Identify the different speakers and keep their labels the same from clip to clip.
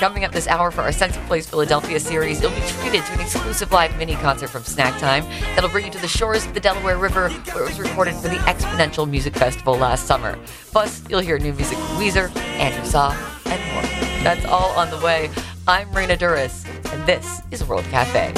Speaker 1: Coming up this hour for our Sense of Place Philadelphia series, you'll be treated to an exclusive live mini concert from Snack Time that'll bring you to the shores of the Delaware River, where it was recorded for the Exponential Music Festival last summer. Plus, you'll hear new music from Weezer, Andrew Saw, and more. That's all on the way. I'm Raina Duras, and this is World Cafe.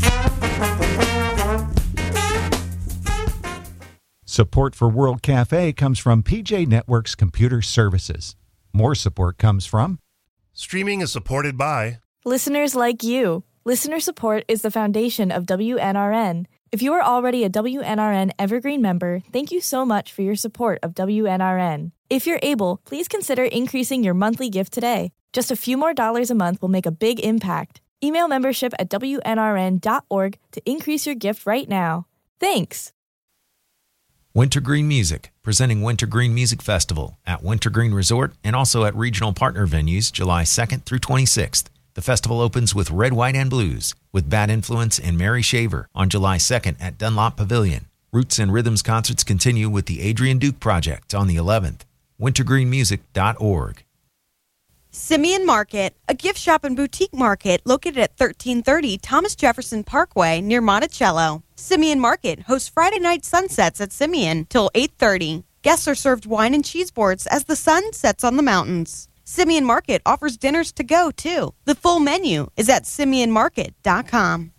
Speaker 2: Support for World Cafe comes from PJ Networks Computer Services. More support comes from...
Speaker 3: Streaming is supported by...
Speaker 4: listeners like you. Listener support is the foundation of WNRN. If you are already a WNRN Evergreen member, thank you so much for your support of WNRN. If you're able, please consider increasing your monthly gift today. Just a few more dollars a month will make a big impact. Email membership at WNRN.org to increase your gift right now. Thanks.
Speaker 5: Wintergreen Music, presenting Wintergreen Music Festival at Wintergreen Resort and also at regional partner venues July 2nd through 26th. The festival opens with Red, White, and Blues with Bad Influence and Mary Shaver on July 2nd at Dunlop Pavilion. Roots and Rhythms concerts continue with the Adrian Duke Project on the 11th. wintergreenmusic.org.
Speaker 6: Simeon Market, a gift shop and boutique market located at 1330 Thomas Jefferson Parkway near Monticello. Simeon Market hosts Friday night sunsets at Simeon till 8:30. Guests are served wine and cheese boards as the sun sets on the mountains. Simeon Market offers dinners to go, too. The full menu is at simeonmarket.com.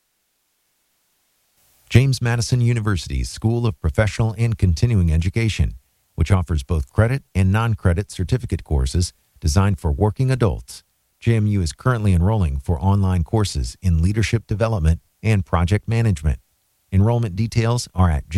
Speaker 5: James Madison University's School of Professional and Continuing Education, which offers both credit and non-credit certificate courses designed for working adults. JMU is currently enrolling for online courses in leadership development and project management. Enrollment details are at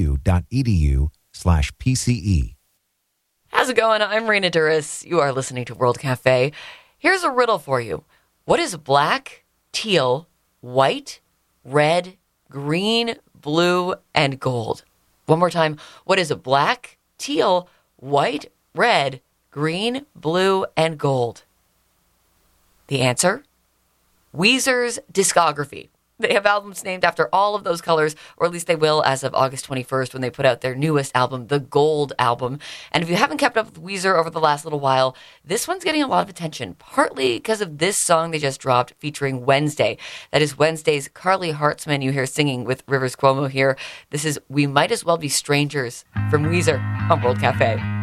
Speaker 5: jmu.edu/PCE.
Speaker 1: How's it going? I'm Raina Duras. You are listening to World Cafe. Here's a riddle for you. What is black, teal, white, red, green, blue, and gold? One more time. What is black, teal, white, red, green, blue, and gold? The answer? Weezer's discography. They have albums named after all of those colors, or at least they will as of August 21st when they put out their newest album, the Gold Album. And if you haven't kept up with Weezer over the last little while, this one's getting a lot of attention, partly because of this song they just dropped featuring Wednesday. That is Wednesday's Carly Hartzman you hear singing with Rivers Cuomo here. This is We Might As Well Be Strangers from Weezer on World Cafe.